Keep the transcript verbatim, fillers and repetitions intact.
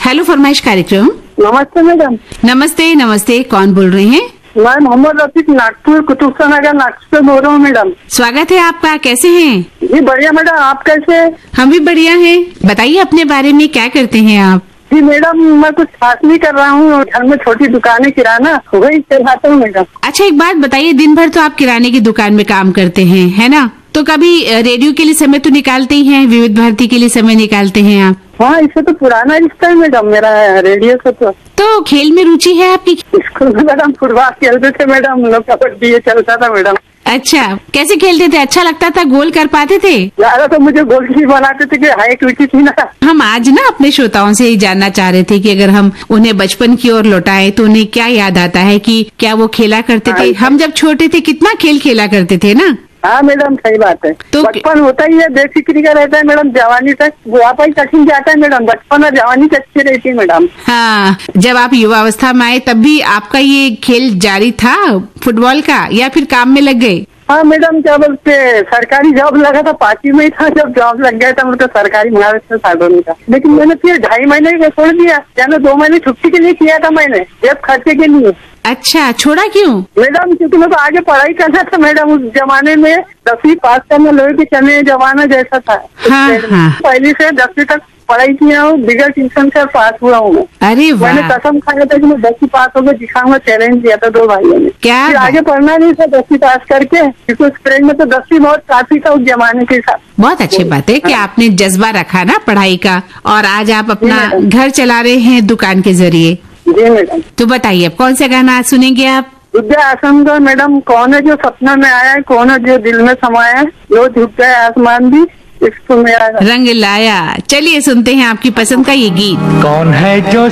Hello फरमाइश कार्यक्रम। नमस्ते मैडम। नमस्ते नमस्ते, कौन बोल रहे हैं? मैं मोहम्मद रफीक नागपुर कुतुबशाह नगर नागपुर से बोल रहा हूँ मैडम। स्वागत है आपका, कैसे हैं? जी बढ़िया मैडम, आप कैसे? हम भी बढ़िया हैं। बताइए अपने बारे में, क्या करते हैं आप? जी मैडम, मैं कुछ खास नहीं कर रहा हूँ, घर में छोटी दुकानें किराना वही चलाता हूँ मैडम। अच्छा एक बात बताइए, दिन भर तो आप किराने की दुकान में काम करते हैं, है ना? तो कभी रेडियो के लिए समय तो निकालते ही हैं, विविध भारती के लिए समय निकालते हैं आप? हाँ, इससे तो पुराना रिश्ता है मैडम मेरा रेडियो से। तो तो खेल में रुचि है आपकी? स्कूल में मैडम फुटबॉल खेलते थे मैडम, हम लोग कबड्डी ये चलता था मैडम। अच्छा, कैसे खेलते थे? अच्छा लगता था? गोल कर पाते थे? ज्यादा तो मुझे गोल ही बनाते थे कि हाइट ऊंची थी ना। हम आज ना अपने श्रोताओं से ही जानना चाह रहे थे कि अगर हम उन्हें बचपन की ओर लौटाएं तो उन्हें क्या याद आता है, कि क्या वो खेला करते थे? हम जब छोटे थे कितना खेल खेला करते थे ना। हाँ मैडम, सही बात है। तो बचपन होता ही है, बेफिक्री का रहता है मैडम। जवानी तक बुढ़ापा ही कठिन जाता है मैडम, बचपन और जवानी तक अच्छी रहती है मैडम। हाँ, जब आप युवावस्था में आए तब भी आपका ये खेल जारी था फुटबॉल का, या फिर काम में लग गए? हाँ मैडम, क्या बोलते सरकारी जॉब लगा था, पार्टी में ही था जब जॉब लग गया था मुझे सरकारी महाराष्ट्र साधन का। लेकिन मैंने फिर ढाई महीने का छोड़ दिया, यानी दो महीने छुट्टी के लिए किया था मैंने, जेब खर्चे के लिए। अच्छा, छोड़ा क्यों? मैडम क्योंकि मेरे को आगे पढ़ाई करना था मैडम। उस जमाने में दसवीं पास करना लोहे के चने जमाना जैसा था। हाँ, हाँ। पहले से दसवीं तक पढ़ाई किया हूँ, बिगड़ ट्यूशन से पास हुआ हूँ मैं। अरे वाह, मैंने कसम खाया था कि मैं दसवीं पास होकर दिखाऊंगा, चैलेंज दिया था दो भाइयों ने। क्या फिर आगे पढ़ना नहीं था दसवीं पास करके, क्योंकि उस ट्रेन में तो दसवीं बहुत काफी था उस जमाने के साथ। बहुत अच्छी बात है कि आपने जज्बा रखा ना पढ़ाई का, और आज आप अपना घर चला रहे हैं दुकान के जरिए। जी मैडम। तो बताइए अब कौन सा गाना आज सुनेंगे आप? विद्या आसम का मैडम, कौन है जो सपना में आया है, कौन है जो दिल में समाया है, जो झुक जाए आसमान भी इसको मेरा रंग लाया। चलिए सुनते हैं आपकी पसंद का ये गीत। कौन है जो